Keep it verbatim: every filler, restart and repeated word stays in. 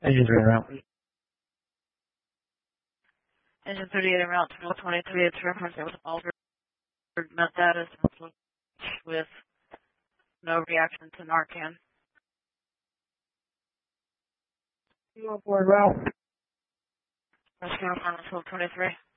Engine three en route. Engine thirty-eight en route to twenty-three. It's reference with altered methastatus with no reaction to Narcan. You on board route. Rescue from twenty-three.